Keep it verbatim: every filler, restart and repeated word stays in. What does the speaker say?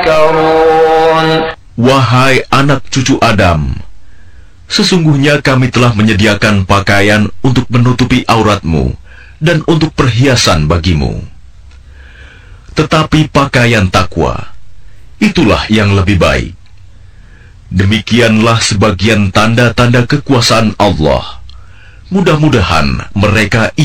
تذكرون. Wahai anak cucu Adam, sesungguhnya kami telah menyediakan pakaian untuk menutupi auratmu dan untuk perhiasan bagimu. Tetapi pakaian takwa, itulah yang lebih baik. Demikianlah sebagian tanda-tanda kekuasaan Allah. Mudah-mudahan mereka